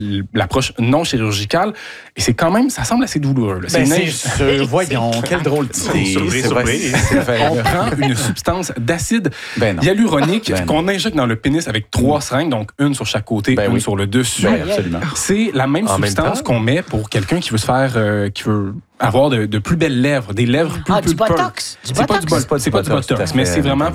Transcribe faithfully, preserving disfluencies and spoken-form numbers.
l'approche non chirurgicale. Et c'est quand même, ça semble assez douloureux. Là. Ben, c'est c'est une... Voyons, quelle drôle d'idée. Surprise, surprise. On prend une substance d'acide ben hyaluronique ben qu'on injecte dans le pénis avec trois seringues, donc une sur chaque côté, ben une oui. sur le dessus. Ben, absolument. C'est la même en substance même qu'on met pour quelqu'un qui veut se faire, euh, qui veut avoir de, de plus belles lèvres, des lèvres plus Ah, du pulpeuses. botox. Du C'est pas botox. du botox, c'est pas du botox, mais c'est vraiment